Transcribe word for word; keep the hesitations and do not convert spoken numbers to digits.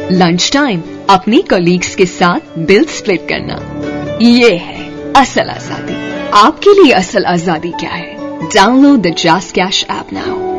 Lunch time अपनी colleagues के साथ बिल स्प्लिट करना, ये है असल आजादी। आपके लिए असल आजादी क्या है? Download the just cash app now.